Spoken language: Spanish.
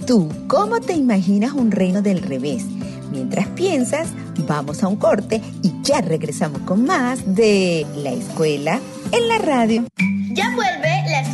tú, ¿cómo te imaginas un reino del revés? Mientras piensas, vamos a un corte y ya regresamos con más de La Escuela en la Radio. Ya vuelve La